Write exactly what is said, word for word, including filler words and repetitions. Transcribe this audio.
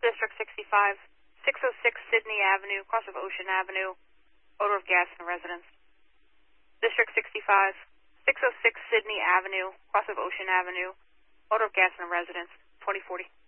District sixty-five, six oh six Sydney Avenue, cross of Ocean Avenue, odor of gas in the residence. District sixty-five, six oh six Sydney Avenue, cross of Ocean Avenue, odor of gas in the residence, twenty forty.